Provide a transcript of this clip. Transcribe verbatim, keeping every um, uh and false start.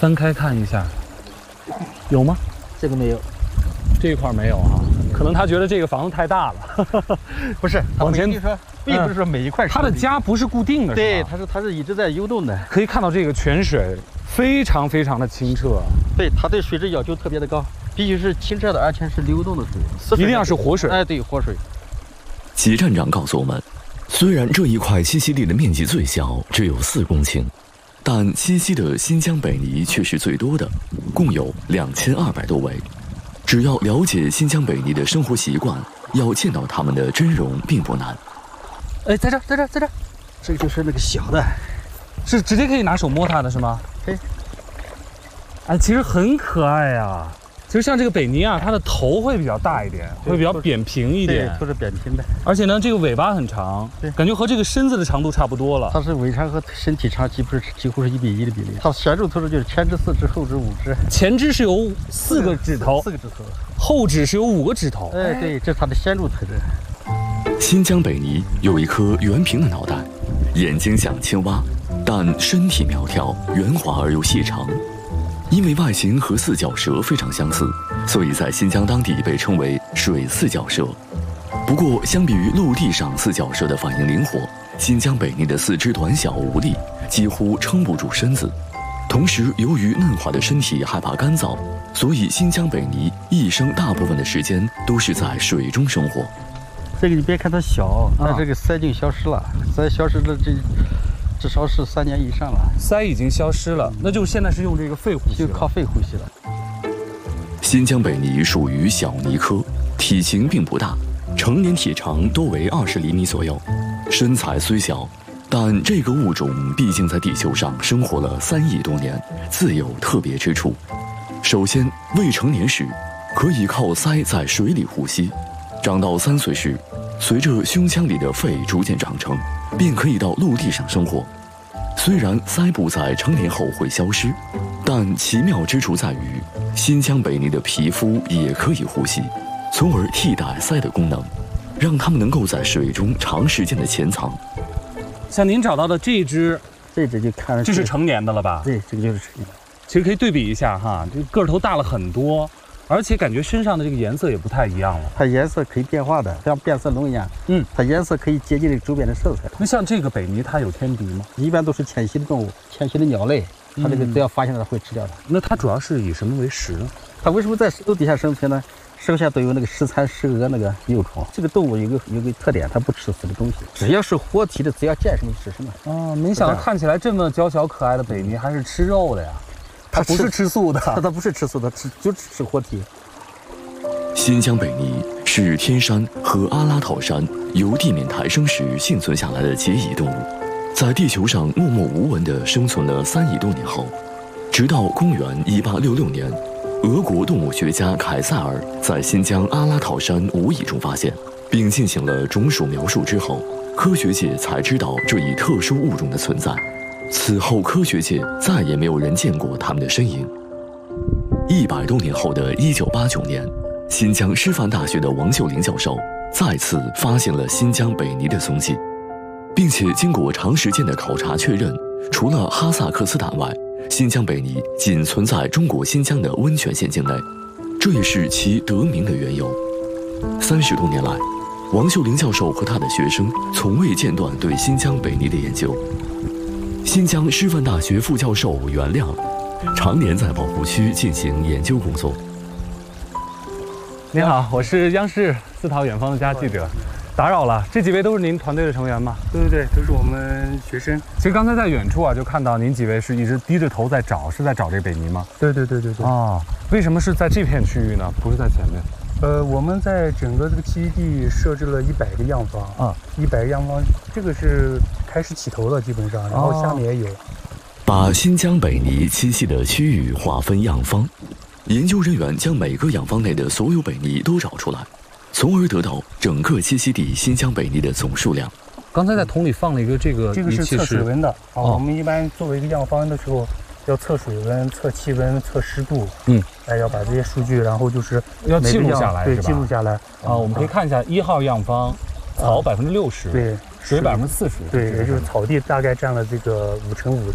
翻开看一下，有吗？ 这个没有， 这一块没有啊，可能他觉得这个房子太大了。 不是， 往前说，并不是说每一块。 他的家不是固定的， 对，它是它是一直在游动的。 可以看到这个泉水非常非常的清澈。 对，它对水质要求特别的高，必须是清澈的，而且是流动的水， 一定要是活水。 哎，对，活水。 齐站长告诉我们，虽然这一块栖息地的面积最小，只有四公顷，但栖息的新疆北泥却是最多的，共有两千二百多围。只要了解新疆北泥的生活习惯，要见到它们的真容并不难。 哎，在这，在这，在这，这个就是那个小的， 是直接可以拿手摸它的是吗？ 对。 哎，其实很可爱呀、啊。其实像这个北泥啊，它的头会比较大一点，会比较扁平一点， 对，都是扁平的。 而且呢，这个尾巴很长，对，感觉和这个身子的长度差不多了。 它是尾长和身体长几乎是几乎是一比一的比例。它显著特征就是前肢四肢，后肢五肢。 前肢是有四个指头， 四个指头， 后肢是有五个指头。 哎，对，这是它的显著特征。 新疆北泥有一颗圆平的脑袋，眼睛像青蛙，但身体苗条、圆滑而又细长。因为外形和四脚蛇非常相似，所以在新疆当地被称为水四脚蛇。不过，相比于陆地上四脚蛇的反应灵活，新疆北泥的四肢短小无力，几乎撑不住身子。同时，由于嫩滑的身体害怕干燥，所以新疆北泥一生大部分的时间都是在水中生活。 这个你别看它小，但这个鳃已经消失了，鳃消失了这。至少是三年以上了， 鳃已经消失了，那就现在是用这个肺呼吸， 就靠肺呼吸了。 新疆北泥属于小泥科，体型并不大，成年体长都为二十厘米左右。身材虽小，但这个物种毕竟在地球上生活了三亿多年，自有特别之处。首先，未成年时可以靠鳃在水里呼吸，长到三岁时，随着胸腔里的肺逐渐长成，便可以到陆地上生活。虽然鳃部在成年后会消失，但奇妙之处在于，新疆北泥的皮肤也可以呼吸，从而替代鳃的功能，让它们能够在水中长时间的潜藏。 像您找到的这只， 这只就看着这是成年的了吧？ 对，这个就是成年。 其实可以对比一下哈，这个头大了很多。而且感觉身上的这个颜色也不太一样了， 它颜色可以变化的，像变色龙一样。嗯，它颜色可以接近这周边的色彩。 那像这个北泥，它有天敌吗？ 一般都是迁徙的动物，迁徙的鸟类，它这个只要发现了，它会吃掉的。 那它主要是以什么为食呢？ 它为什么在石头底下生存呢？石头下都有那个石蚕、石蛾那个幼虫。这个动物有个有个特点，它不吃死的东西，只要是活体的，只要见什么吃什么。 哦，没想到看起来这么娇小可爱的北泥还是吃肉的呀？它不是吃素的， 它它不是吃素的，吃就吃活体。 新疆北泥是天山和阿拉套山由地面抬升时幸存下来的结蚁动物，在地球上默默无闻地生存了三亿多年后，直到公元一八六六年，俄国动物学家凯塞尔在新疆阿拉套山无意中发现，并进行了种属描述之后，科学界才知道这一特殊物种的存在。此后，科学界再也没有人见过它们的身影。一百多年后的一九八九年。新疆师范大学的王秀林教授再次发现了新疆北泥的踪迹，并且经过长时间的考察确认，除了哈萨克斯坦外，新疆北泥仅存在中国新疆的温泉县境内，这也是其得名的缘由。三十多年来，王秀林教授和他的学生从未间断对新疆北泥的研究。新疆师范大学副教授袁亮常年在保护区进行研究工作。 您好，我是央视四套远方的家记者，打扰了。这几位都是您团队的成员吗？ 对对对，都是我们学生。 其实刚才在远处啊，就看到您几位是一直低着头在找，是在找这个北泥吗？ 对对对对对。 啊，为什么是在这片区域呢？不是在前面？ 呃，我们在整个这个栖息地设置了一百个样方啊，一百个样方，这个是开始起头了，基本上，然后下面也有。 把新疆北泥栖息的区域划分样方。研究人员将每个养方内的所有北泥都找出来，从而得到整个栖息地新疆北泥的总数量。 刚才在桶里放了一个这个， 这个是测水温的啊。 哦、 我们一般作为一个样方的时候，要测水温、测气温、测湿度。 嗯， 哎，要把这些数据，然后就是要记录下来， 对，记录下来啊。我们可以看一下一号样方，草百分之六十， 对， 水百分之四十， 对，也就是草地大概占了这个五成五。